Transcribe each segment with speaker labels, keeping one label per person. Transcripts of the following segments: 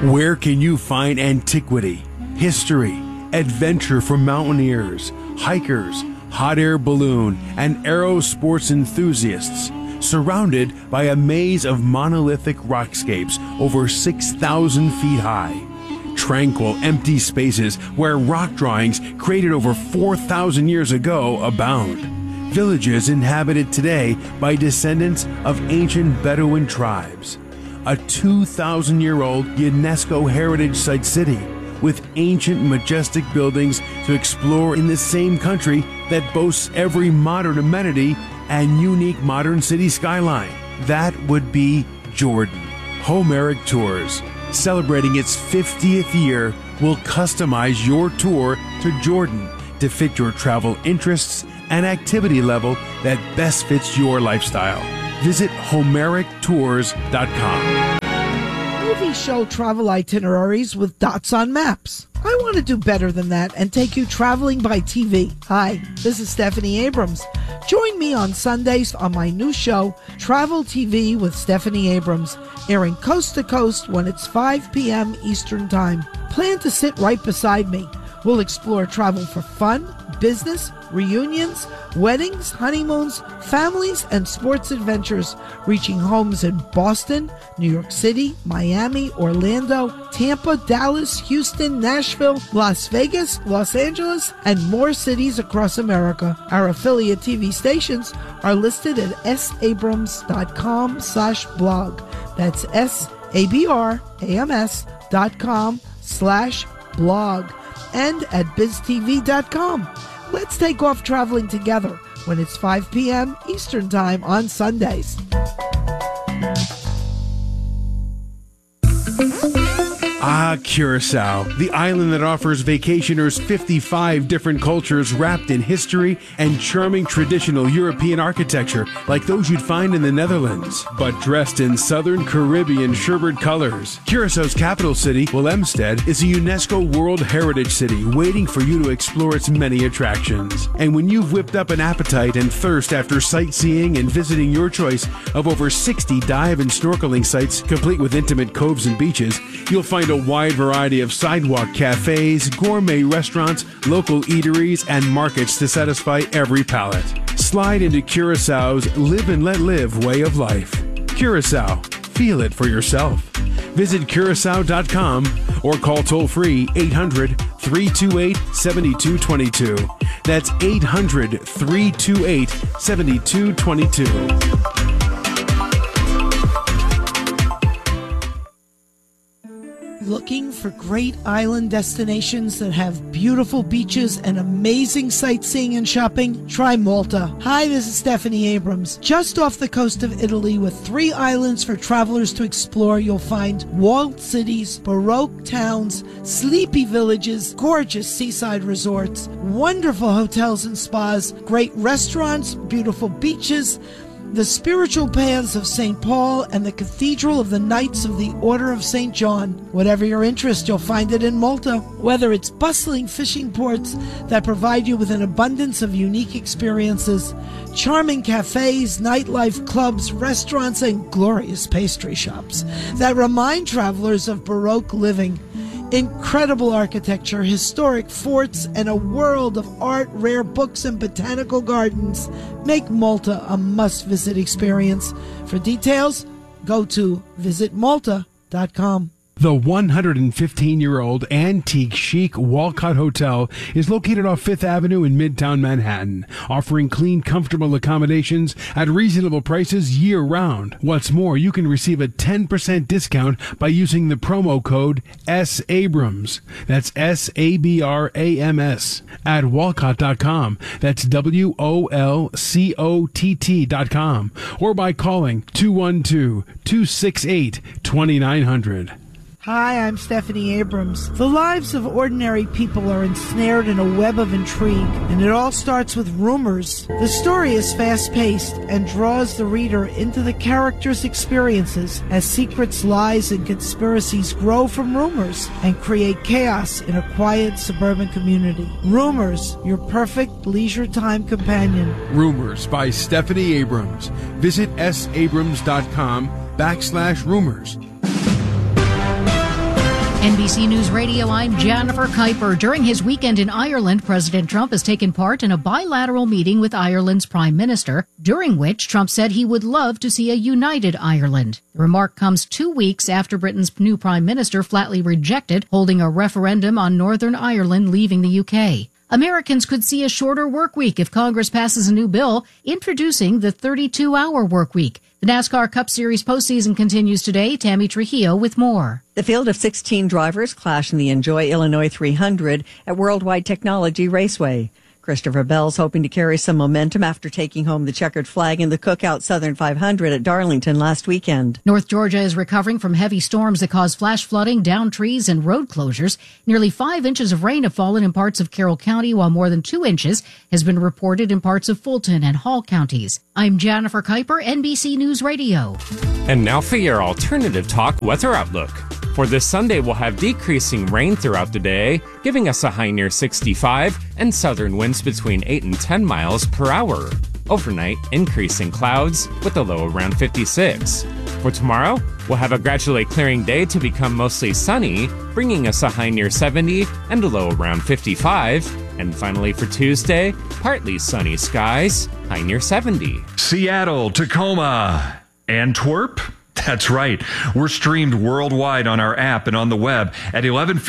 Speaker 1: Where can you find antiquity, history, adventure for mountaineers, hikers, hot air balloon, and aero sports enthusiasts, surrounded by a maze of monolithic rockscapes over 6,000 feet high? Tranquil, empty spaces where rock drawings created over 4,000 years ago abound. Villages inhabited today by descendants of ancient Bedouin tribes. A 2,000-year-old UNESCO Heritage Site city with ancient, majestic buildings to explore in the same country that boasts every modern amenity and unique modern city skyline. That would be Jordan. Homeric Tours, celebrating its 50th year, will customize your tour to Jordan to fit your travel interests and activity level that best fits your lifestyle. Visit HomericTours.com.
Speaker 2: Movies show travel itineraries with dots on maps. I want to do better than that and take you traveling by TV. Hi, this is Stephanie Abrams. Join me on Sundays on my new show, Travel TV with Stephanie Abrams, airing coast to coast when it's 5 p.m. Eastern Time. Plan to sit right beside me. We'll explore travel for fun, business, reunions, weddings, honeymoons, families, and sports adventures, reaching homes in Boston, New York City, Miami, Orlando, Tampa, Dallas, Houston, Nashville, Las Vegas, Los Angeles, and more cities across America. Our affiliate TV stations are listed at sabrams.com/blog. That's sabrams.com/blog. And at biztv.com. Let's take off traveling together when it's 5 p.m. Eastern Time on Sundays.
Speaker 1: Ah, Curacao, the island that offers vacationers 55 different cultures wrapped in history and charming traditional European architecture like those you'd find in the Netherlands, but dressed in Southern Caribbean sherbet colors. Curaçao's capital city, Willemstad, is a UNESCO World Heritage City waiting for you to explore its many attractions. And when you've whipped up an appetite and thirst after sightseeing and visiting your choice of over 60 dive and snorkeling sites complete with intimate coves and beaches, you'll find a wide variety of sidewalk cafes, gourmet restaurants, local eateries, and markets to satisfy every palate. Slide into Curaçao's live and let live way of life. Curaçao, feel it for yourself. Visit Curacao.com or call toll-free 800-328-7222. That's 800-328-7222.
Speaker 2: Looking for great island destinations that have beautiful beaches and amazing sightseeing and shopping? Try Malta. Hi, this is Stephanie Abrams. Just off the coast of Italy with 3 islands for travelers to explore, you'll find walled cities, Baroque towns, sleepy villages, gorgeous seaside resorts, wonderful hotels and spas, great restaurants, beautiful beaches, the spiritual paths of St. Paul, and the Cathedral of the Knights of the Order of St. John. Whatever your interest, you'll find it in Malta. Whether it's bustling fishing ports that provide you with an abundance of unique experiences, charming cafes, nightlife clubs, restaurants, and glorious pastry shops that remind travelers of Baroque living, incredible architecture, historic forts, and a world of art, rare books, and botanical gardens make Malta a must-visit experience. For details, go to visitmalta.com.
Speaker 1: The 115-year-old antique chic Walcott Hotel is located off 5th Avenue in Midtown Manhattan, offering clean, comfortable accommodations at reasonable prices year-round. What's more, you can receive a 10% discount by using the promo code SABRAMS. That's SABRAMS at Walcott.com. That's WOLCOTT.com. Or by calling 212-268-2900.
Speaker 2: Hi, I'm Stephanie Abrams. The lives of ordinary people are ensnared in a web of intrigue, and it all starts with rumors. The story is fast-paced and draws the reader into the characters' experiences as secrets, lies, and conspiracies grow from rumors and create chaos in a quiet suburban community. Rumors, your perfect leisure time companion.
Speaker 1: Rumors by Stephanie Abrams. Visit sabrams.com/rumors.
Speaker 3: NBC News Radio, I'm Jennifer Kuiper. During his weekend in Ireland, President Trump has taken part in a bilateral meeting with Ireland's Prime Minister, during which Trump said he would love to see a united Ireland. The remark comes 2 weeks after Britain's new Prime Minister flatly rejected holding a referendum on Northern Ireland leaving the UK. Americans could see a shorter work week if Congress passes a new bill introducing the 32-hour work week. The NASCAR Cup Series postseason continues today. Tammy Trujillo with more.
Speaker 4: The field of 16 drivers clash in the Enjoy Illinois 300 at Worldwide Technology Raceway. Christopher Bell's hoping to carry some momentum after taking home the checkered flag in the Cookout Southern 500 at Darlington last weekend.
Speaker 3: North Georgia is recovering from heavy storms that caused flash flooding, downed trees, and road closures. Nearly 5 inches of rain have fallen in parts of Carroll County, while more than 2 inches has been reported in parts of Fulton and Hall counties. I'm Jennifer Kuiper, NBC News Radio.
Speaker 5: And now for your alternative talk weather outlook. For this Sunday, we'll have decreasing rain throughout the day, giving us a high near 65 and southern winds between 8 and 10 miles per hour. Overnight, increasing clouds with a low around 56. For tomorrow, we'll have a gradually clearing day to become mostly sunny, bringing us a high near 70 and a low around 55. And finally for Tuesday, partly sunny skies, high near 70.
Speaker 6: Seattle, Tacoma, Antwerp. That's right. We're streamed worldwide on our app and on the web at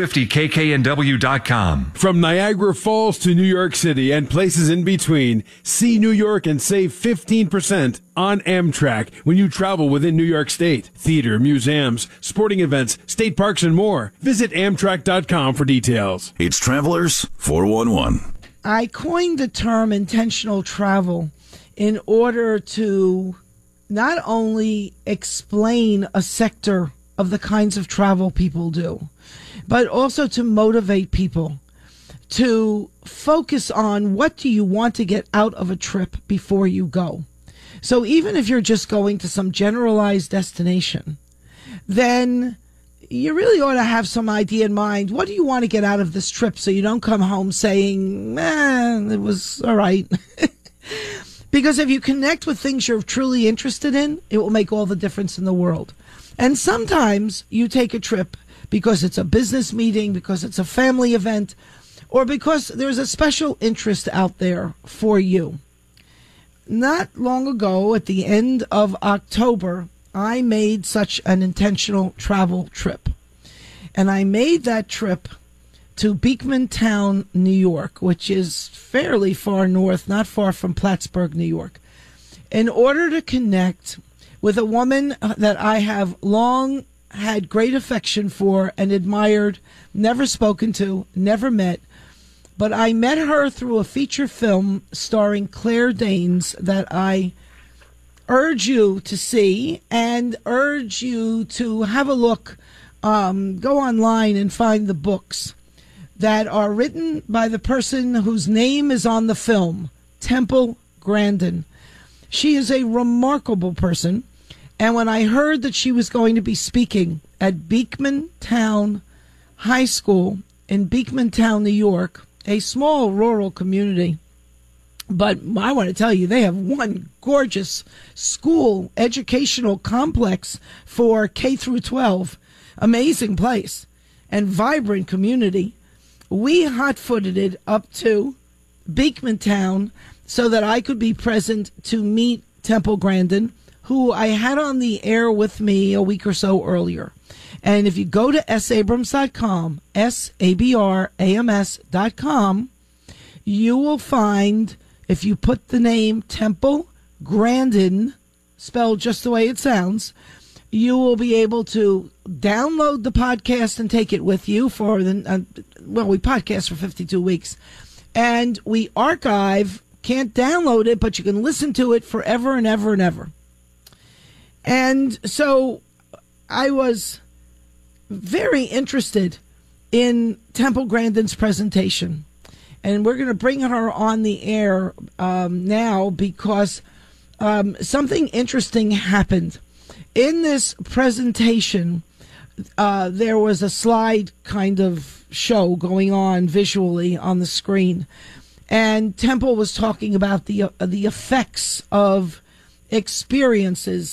Speaker 6: 1150kknw.com.
Speaker 1: From Niagara Falls to New York City and places in between, see New York and save 15% on Amtrak when you travel within New York State. Theater, museums, sporting events, state parks, and more. Visit Amtrak.com for details.
Speaker 7: It's Travelers 411.
Speaker 2: I coined the term intentional travel in order to not only explain a sector of the kinds of travel people do, but also to motivate people to focus on what do you want to get out of a trip before you go. So even if you're just going to some generalized destination, then you really ought to have some idea in mind. What do you want to get out of this trip so you don't come home saying, it was all right. Because if you connect with things you're truly interested in, it will make all the difference in the world. And sometimes you take a trip because it's a business meeting, because it's a family event, or because there's a special interest out there for you. Not long ago, at the end of October, I made such an intentional travel trip. And I made that trip to Beekmantown, New York, which is fairly far north, not far from Plattsburgh, New York, in order to connect with a woman that I have long had great affection for and admired, never spoken to, never met. But I met her through a feature film starring Claire Danes that I urge you to see and urge you to have a look. Go online and find the books that are written by the person whose name is on the film, Temple Grandin. She is a remarkable person. And when I heard that she was going to be speaking at Beekmantown High School in Beekmantown, New York, a small rural community, but I want to tell you, they have one gorgeous school educational complex for K through 12. Amazing place and vibrant community. We hot-footed it up to Beekmantown so that I could be present to meet Temple Grandin, who I had on the air with me a week or so earlier. And if you go to sabrams.com, sabrams.com, you will find, if you put the name Temple Grandin, spelled just the way it sounds, you will be able to download the podcast and take it with you for we podcast for 52 weeks. And we archive, can't download it, but you can listen to it forever and ever and ever. And so I was very interested in Temple Grandin's presentation. And we're going to bring her on the air now because something interesting happened. In this presentation, there was a slide kind of show going on visually on the screen. And Temple was talking about the effects of experiences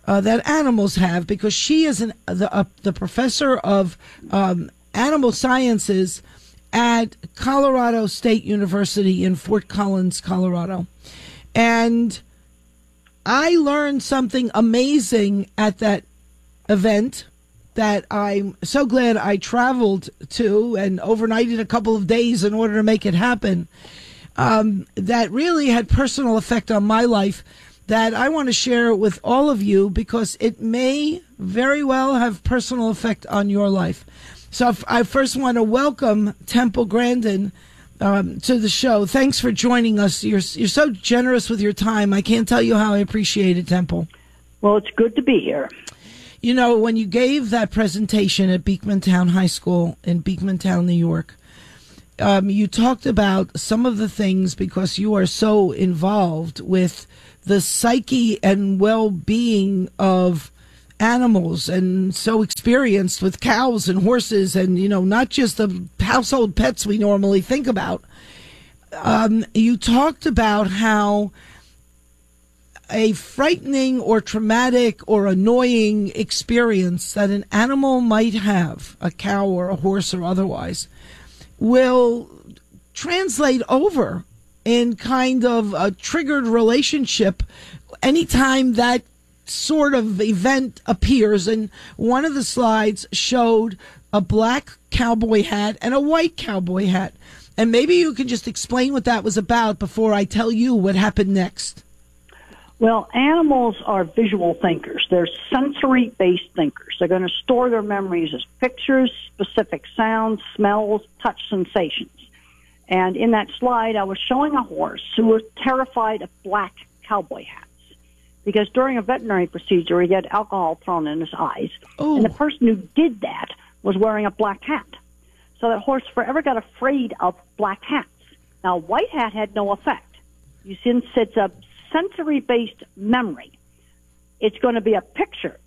Speaker 2: that animals have, because she is the professor of animal sciences at Colorado State University in Fort Collins, Colorado. And I learned something amazing at that event that I'm so glad I traveled to and overnighted a couple of days in order to make it happen, that really had personal effect on my life, that I want to share with all of you because it may very well have personal effect on your life. So I first want to welcome Temple Grandin to the show. Thanks for joining us. You're so generous with your time. I can't tell you how I appreciate it, Temple.
Speaker 8: Well, it's good to be here.
Speaker 2: You know, when you gave that presentation at Beekmantown High School in Beekmantown, New York, you talked about some of the things, because you are so involved with the psyche and well-being of animals and so experienced with cows and horses and, you know, not just the household pets we normally think about. You talked about how a frightening or traumatic or annoying experience that an animal might have, a cow or a horse or otherwise, will translate over in kind of a triggered relationship anytime that sort of event appears. And one of the slides showed a black cowboy hat and a white cowboy hat. And maybe you can just explain what that was about before I tell you what happened next.
Speaker 8: Well, animals are visual thinkers. They're sensory-based thinkers. They're going to store their memories as pictures, specific sounds, smells, touch sensations. And in that slide, I was showing a horse who was terrified of black cowboy hats, because during a veterinary procedure, he had alcohol thrown in his eyes. Ooh. And the person who did that was wearing a black hat. So that horse forever got afraid of black hats. Now, white hat had no effect. Since it's a sensory-based memory, it's going to be a picture.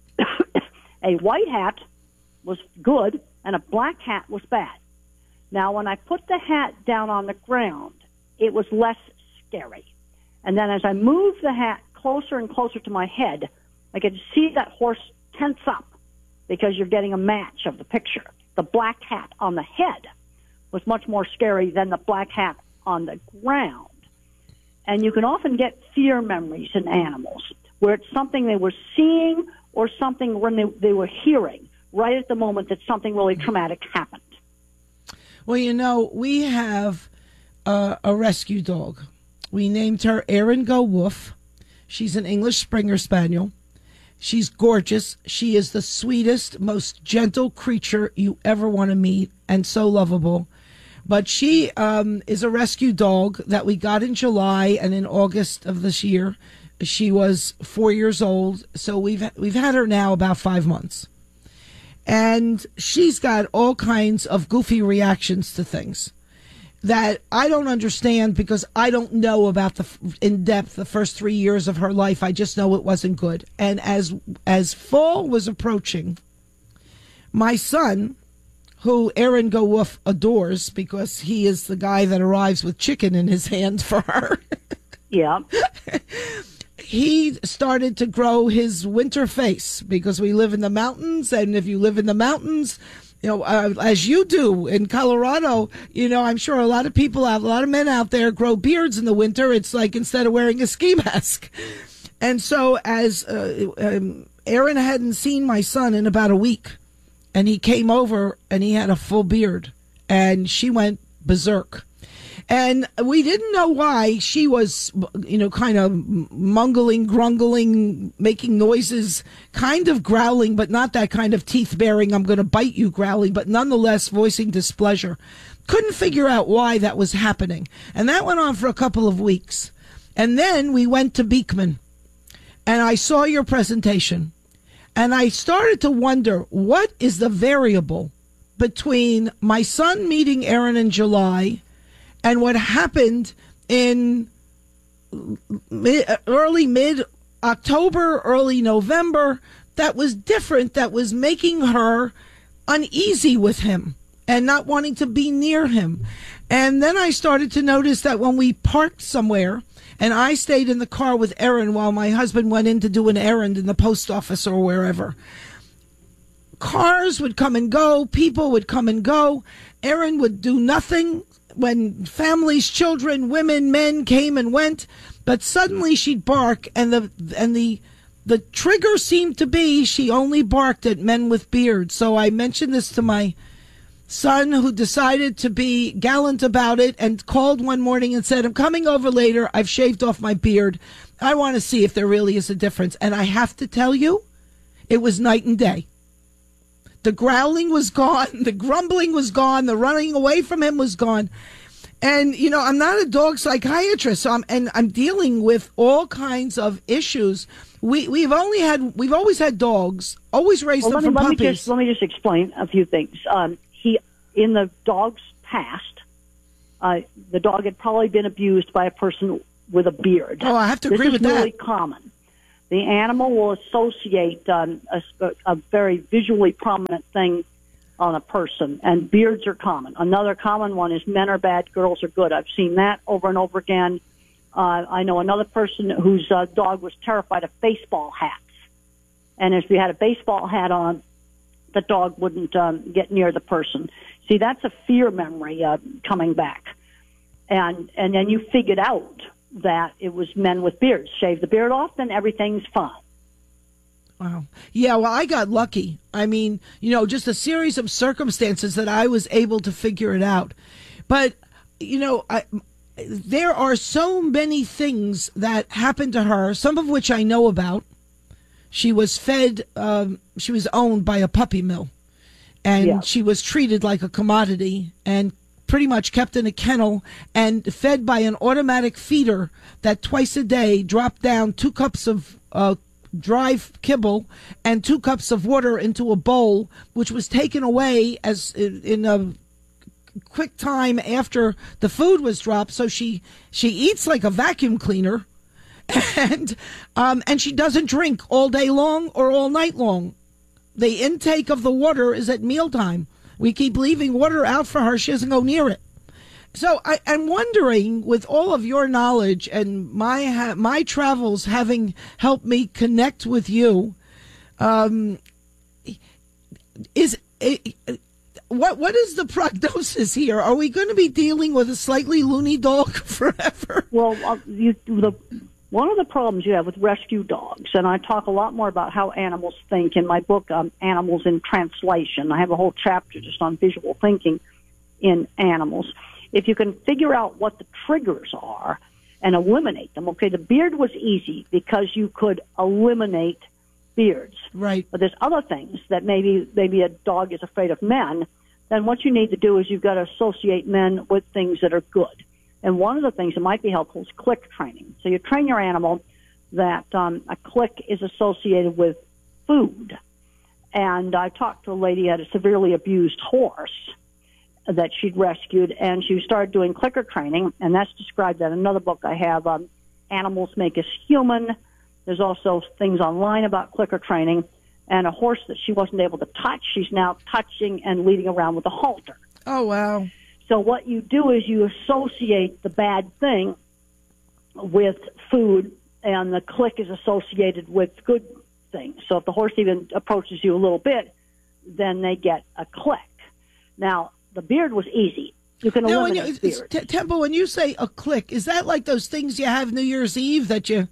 Speaker 8: A white hat was good and a black hat was bad. Now, when I put the hat down on the ground, it was less scary. And then as I moved the hat closer and closer to my head, I could see that horse tense up, because you're getting a match of the picture. The black hat on the head was much more scary than the black hat on the ground. And you can often get fear memories in animals, where it's something they were seeing or something when they were hearing right at the moment that something really traumatic happened.
Speaker 2: Well, you know, we have a rescue dog. We named her Erin Go Woof. She's an English Springer Spaniel. She's gorgeous. She is the sweetest, most gentle creature you ever want to meet, and so lovable. But she is a rescue dog that we got in July, and in August of this year, she was 4 years old. So we've had her now about 5 months. And she's got all kinds of goofy reactions to things that I don't understand, because I don't know about in depth the first 3 years of her life. I just know it wasn't good. And as fall was approaching, my son, who Erin Go Woof adores because he is the guy that arrives with chicken in his hand for her.
Speaker 8: Yeah.
Speaker 2: He started to grow his winter face, because we live in the mountains. And if you live in the mountains, you know, as you do in Colorado, you know, I'm sure a lot of men out there grow beards in the winter. It's like instead of wearing a ski mask. And so as Erin hadn't seen my son in about a week, and he came over and he had a full beard, and she went berserk. And we didn't know why. She was, you know, kind of mungling, grungling, making noises, kind of growling, but not that kind of teeth-baring, I'm going to bite you growling, but nonetheless voicing displeasure. Couldn't figure out why that was happening. And that went on for a couple of weeks. And then we went to Beekman, and I saw your presentation. And I started to wonder, what is the variable between my son meeting Erin in July and what happened in early mid-October, early November, that was different, that was making her uneasy with him and not wanting to be near him. And then I started to notice that when we parked somewhere and I stayed in the car with Erin while my husband went in to do an errand in the post office or wherever. Cars would come and go, people would come and go. Erin would do nothing when families, children, women, men came and went, but suddenly she'd bark, and the trigger seemed to be she only barked at men with beards. So I mentioned this to my son, who decided to be gallant about it and called one morning and said, I'm coming over later. I've shaved off my beard. I want to see if there really is a difference. And I have to tell you, it was night and day. The growling was gone. The grumbling was gone. The running away from him was gone. And, you know, I'm not a dog psychiatrist, so I'm dealing with all kinds of issues. We've always had dogs, always raised them from puppies.
Speaker 8: Let me just explain a few things. In the dog's past, the dog had probably been abused by a person with a beard.
Speaker 2: Oh, I have to agree with that.
Speaker 8: This is really common. The animal will associate a very visually prominent thing on a person, and beards are common. Another common one is men are bad, girls are good. I've seen that over and over again. I know another person whose dog was terrified of baseball hats, and if you had a baseball hat on, the dog wouldn't get near the person. See, that's a fear memory coming back, and then you figured out that it was men with beards. Shave the beard off, then everything's fine.
Speaker 2: Wow. Yeah, well, I got lucky. I mean, you know, just a series of circumstances that I was able to figure it out. But, you know, there are so many things that happened to her, some of which I know about. She was fed, she was owned by a puppy mill, and she was treated like a commodity and pretty much kept in a kennel and fed by an automatic feeder that twice a day dropped down 2 cups of dry kibble and 2 cups of water into a bowl, which was taken away as in a quick time after the food was dropped. So she eats like a vacuum cleaner, and she doesn't drink all day long or all night long. The intake of the water is at mealtime. We keep leaving water out for her. She doesn't go near it. So I'm wondering, with all of your knowledge and my travels having helped me connect with you, what is the prognosis here? Are we going to be dealing with a slightly loony dog forever?
Speaker 8: Well, one of the problems you have with rescue dogs, and I talk a lot more about how animals think in my book, Animals in Translation. I have a whole chapter just on visual thinking in animals. If you can figure out what the triggers are and eliminate them, okay, the beard was easy because you could eliminate beards.
Speaker 2: Right.
Speaker 8: But there's other things that maybe a dog is afraid of men. Then what you need to do is you've got to associate men with things that are good. And one of the things that might be helpful is click training. So you train your animal that a click is associated with food. And I talked to a lady who had a severely abused horse that she'd rescued, and she started doing clicker training, and that's described in another book I have, Animals Make Us Human. There's also things online about clicker training. And a horse that she wasn't able to touch, she's now touching and leading around with a halter.
Speaker 2: Oh, wow.
Speaker 8: So what you do is you associate the bad thing with food, and the click is associated with good things. So if the horse even approaches you a little bit, then they get a click. Now, the beard was easy. You can eliminate beard.
Speaker 2: Temple, when you say a click, is that like those things you have New Year's Eve that you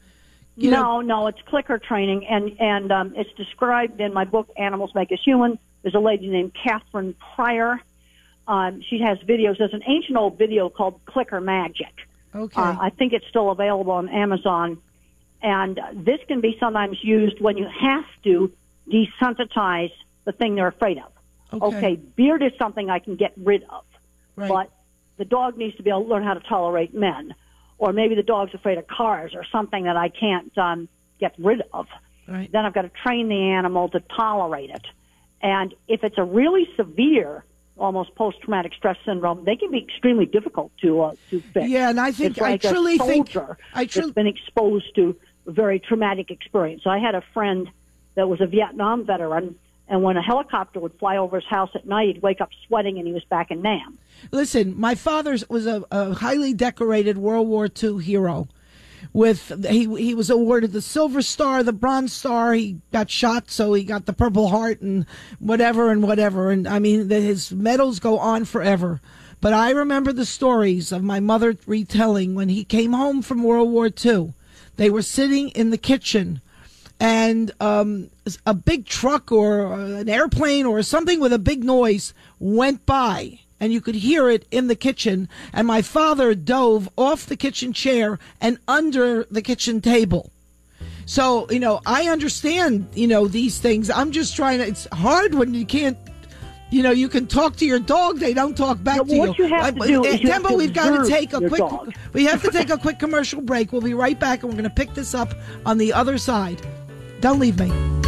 Speaker 8: No, it's clicker training, and it's described in my book, Animals Make Us Human. There's a lady named Catherine Pryor. She has videos. There's an ancient old video called Clicker Magic.
Speaker 2: Okay.
Speaker 8: I think it's still available on Amazon. And this can be sometimes used when you have to desensitize the thing they're afraid of. Okay, beard is something I can get rid of.
Speaker 2: Right.
Speaker 8: But the dog needs to be able to learn how to tolerate men. Or maybe the dog's afraid of cars or something that I can't get rid of.
Speaker 2: Right.
Speaker 8: Then I've got to train the animal to tolerate it. And if it's a really severe, almost post-traumatic stress syndrome, they can be extremely difficult to fix.
Speaker 2: Yeah, and I think
Speaker 8: it's like
Speaker 2: I truly think
Speaker 8: that's been exposed to a very traumatic experience. I had a friend that was a Vietnam veteran, and when a helicopter would fly over his house at night, he'd wake up sweating, and he was back in Nam.
Speaker 2: Listen, my father was a highly decorated World War II hero. He was awarded the Silver Star, the Bronze Star. He got shot, so he got the Purple Heart and whatever. And I mean, his medals go on forever. But I remember the stories of my mother retelling when he came home from World War II. They were sitting in the kitchen, and a big truck or an airplane or something with a big noise went by. And you could hear it in the kitchen. And my father dove off the kitchen chair and under the kitchen table. So, I understand, these things. I'm just trying to, it's hard when you can't, you can talk to your dog. They don't talk back to you.
Speaker 8: What you have to do is
Speaker 2: Temple, we've got to take we have to take a quick commercial break. We'll be right back, and we're going to pick this up on the other side. Don't leave me.